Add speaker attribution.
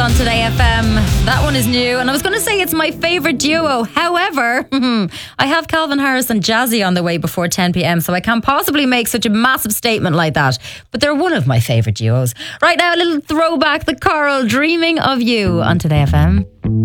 Speaker 1: on Today FM. That one is new, and I was going to say it's my favourite duo. However, I have Calvin Harris and Jazzy on the way before 10 p.m, so I can't possibly make such a massive statement like that. But they're one of my favourite duos. Right now, a little throwback, the Coral, Dreaming of You on Today FM.